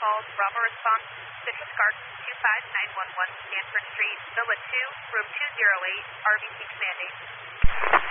calls. Bravo response, Citrus Garden 25911 Stanford Street, Villa 2, room 208, RBC Command 8.